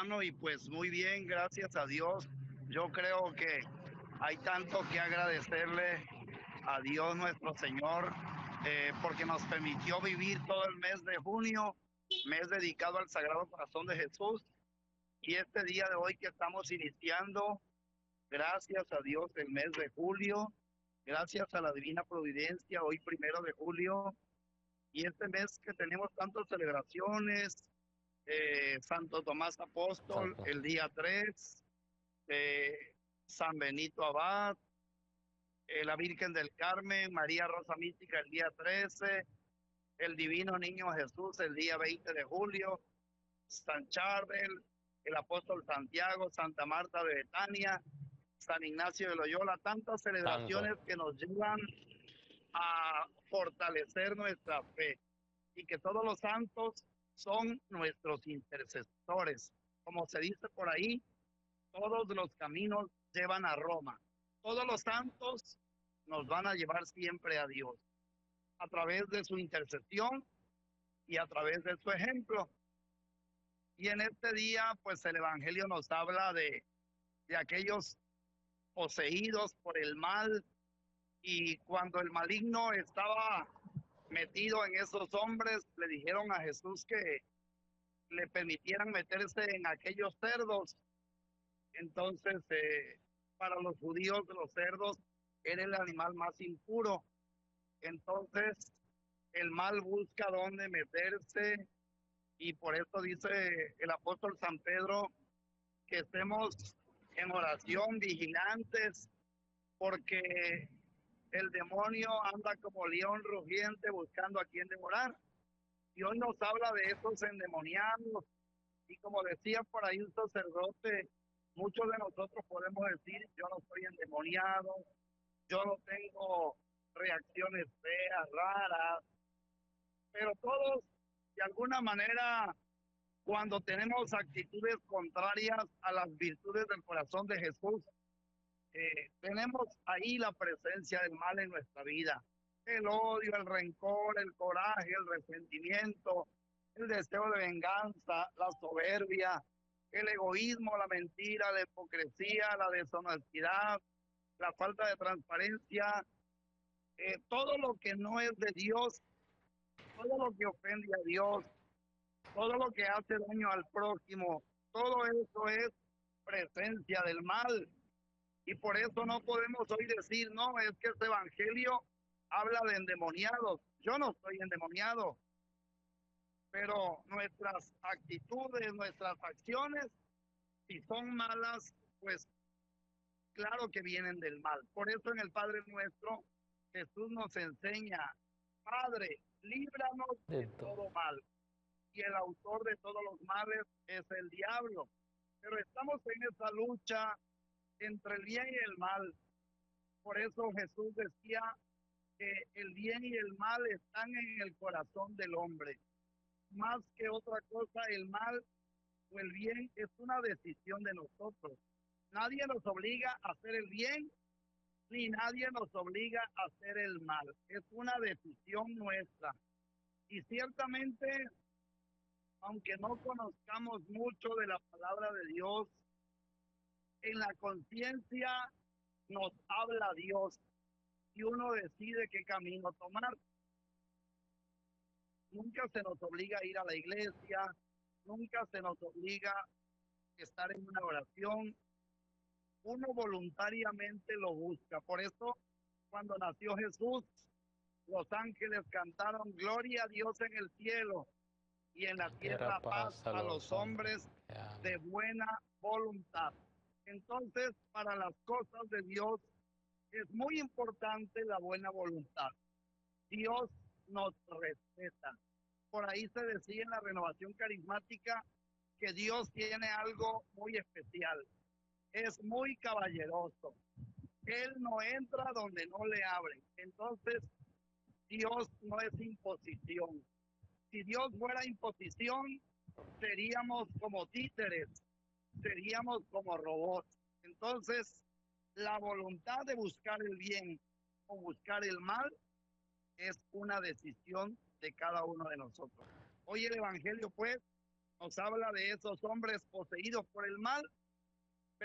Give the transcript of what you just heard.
hermano, y pues muy bien, gracias a Dios. Yo creo que hay tanto que agradecerle a Dios nuestro Señor, porque nos permitió vivir todo el mes de junio, mes dedicado al Sagrado Corazón de Jesús, y este día de hoy que estamos iniciando, gracias a Dios, el mes de julio, gracias a la Divina Providencia, hoy 1 de julio, y este mes que tenemos tantas celebraciones, Santo Tomás Apóstol Santo. el día 3, San Benito Abad, la Virgen del Carmen, María Rosa Mística el día 13, el Divino Niño Jesús el día 20 de julio, San Charbel, el Apóstol Santiago, Santa Marta de Betania, San Ignacio de Loyola, tantas Tanto. celebraciones que nos llevan a fortalecer nuestra fe, y que todos los santos son nuestros intercesores. Como se dice por ahí, todos los caminos llevan a Roma. Todos los santos nos van a llevar siempre a Dios, a través de su intercesión y a través de su ejemplo. Y en este día, pues el Evangelio nos habla de aquellos poseídos por el mal, y cuando el maligno estaba metido en esos hombres, le dijeron a Jesús que le permitieran meterse en aquellos cerdos. Entonces, para los judíos, los cerdos era el animal más impuro. Entonces, el mal busca dónde meterse, y por eso dice el apóstol San Pedro que estemos en oración, vigilantes, porque el demonio anda como león rugiente buscando a quien devorar. Y hoy nos habla de esos endemoniados. Y como decía por ahí un sacerdote, muchos de nosotros podemos decir, yo no estoy endemoniado, yo no tengo reacciones feas, raras, pero todos, de alguna manera, cuando tenemos actitudes contrarias a las virtudes del corazón de Jesús, tenemos ahí la presencia del mal en nuestra vida. El odio, el rencor, el coraje, el resentimiento, el deseo de venganza, la soberbia, el egoísmo, la mentira, la hipocresía, la deshonestidad, la falta de transparencia, todo lo que no es de Dios, todo lo que ofende a Dios, todo lo que hace daño al prójimo, todo eso es presencia del mal. Y por eso no podemos hoy decir, no, es que este evangelio habla de endemoniados. Yo no estoy endemoniado, pero nuestras actitudes, nuestras acciones, si son malas, pues claro que vienen del mal. Por eso en el Padre Nuestro, Jesús nos enseña, Padre, líbranos De de todo. todo mal. Y el autor de todos los males es el diablo. Pero estamos en esa lucha entre el bien y el mal. Por eso Jesús decía que el bien y el mal están en el corazón del hombre. Más que otra cosa, el mal o el bien es una decisión de nosotros. Nadie nos obliga a hacer el bien, ni nadie nos obliga a hacer el mal. Es una decisión nuestra. Y ciertamente, aunque no conozcamos mucho de la palabra de Dios, en la conciencia nos habla Dios y uno decide qué camino tomar. Nunca se nos obliga a ir a la iglesia, nunca se nos obliga a estar en una oración. Uno voluntariamente lo busca. Por eso, cuando nació Jesús, los ángeles cantaron gloria a Dios en el cielo y en la En tierra tierra paz paz a a los los hombres. hombres de Amén. buena voluntad. Entonces, para las cosas de Dios es muy importante la buena voluntad. Dios nos respeta. Por ahí se decía en la renovación carismática que Dios tiene algo muy especial. Es muy caballeroso. Él no entra donde no le abren. Entonces, Dios no es imposición. Si Dios fuera imposición, seríamos como títeres, seríamos como robots. Entonces, la voluntad de buscar el bien o buscar el mal es una decisión de cada uno de nosotros. Hoy el Evangelio, pues, nos habla de esos hombres poseídos por el mal